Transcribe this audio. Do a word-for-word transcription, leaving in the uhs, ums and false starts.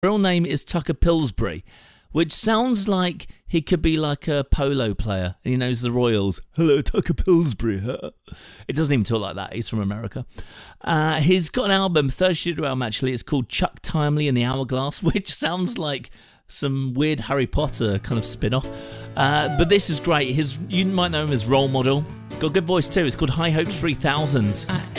real name is Tucker Pillsbury, which sounds like he could be like a polo player. He knows the Royals. Hello, Tucker Pillsbury. Huh? It doesn't even talk like that. He's from America. Uh, he's got an album, third studio album actually. It's called Chuck Timely and the Hourglass, which sounds like some weird Harry Potter kind of spin-off. Uh, but this is great. His, you might know him as Role Model. Got a good voice too. It's called High Hopes three thousand. I